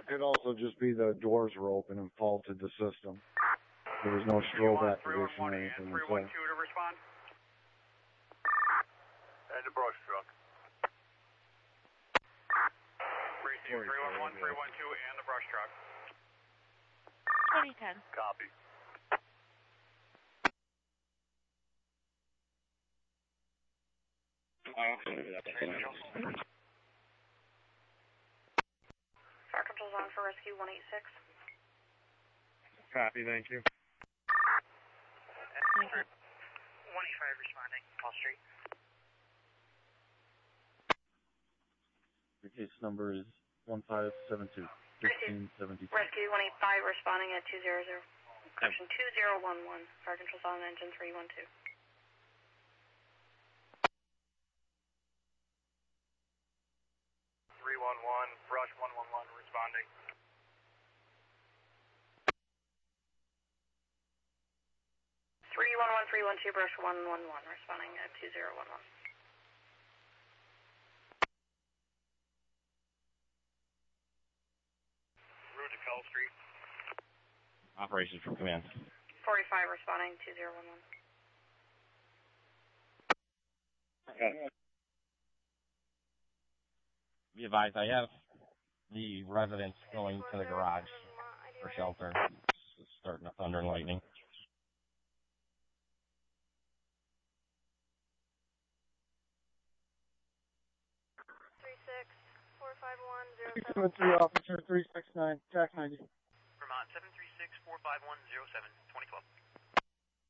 it could also just be the doors were open and faulted the system. There was no strobe activation or anything. 312 to respond. And the brush truck. Received 311, 312, and the brush truck. 2010. Copy. Fire control's on for rescue 186. Copy, thank you. 185 responding, Paul Street. Your case number is 1572 1572. Rescue 185 responding at 200. Section 2011. Fire control's on engine 312. Brush 111 responding. Three one one 312 brush 111 responding at 2011. Route to Kell Street. Operations from command. 45 responding 2011. Okay. Be advised, I have the residents going to the garage for shelter. It's starting to thunder and lightning. Officer 369, TAC 90. Vermont 736-45107.